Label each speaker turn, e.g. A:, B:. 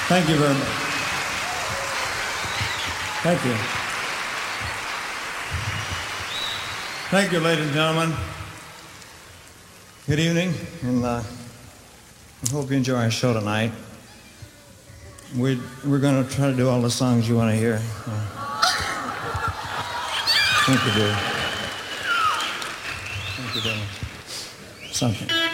A: Thank you very much. Thank you. Thank you, ladies and gentlemen. Good evening, and I hope you enjoy our show tonight. We're going to try to do all the songs you want to hear. Thank you, dear. Thank you very much. Something.